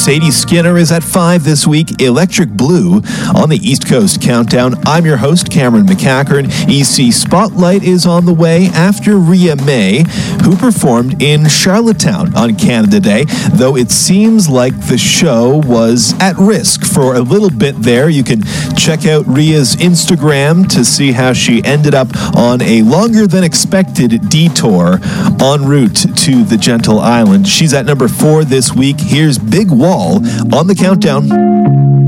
Sadie Skinner is at 5 this week. Electric Blue on the East Coast Countdown. I'm your host, Cameron McCackern. EC Spotlight is on the way after Rhea May, who performed in Charlottetown on Canada Day, though it seems like the show was at risk for a little bit there. You can check out Rhea's Instagram to see how she ended up on a longer than expected detour en route to the Gentle Island. She's at number 4 this week. Here's Big Wall on the Countdown.